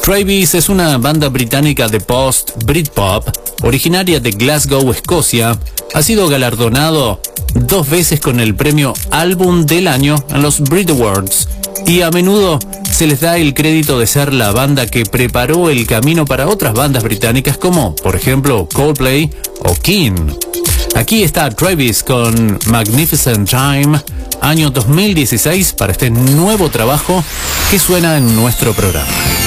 Travis es una banda británica de post-Britpop, originaria de Glasgow, Escocia. Ha sido galardonado 2 veces con el premio Álbum del Año en los Brit Awards, y a menudo se les da el crédito de ser la banda que preparó el camino para otras bandas británicas como, por ejemplo, Coldplay o Keane. Aquí está Travis con Magnificent Time, año 2016, para este nuevo trabajo que suena en nuestro programa.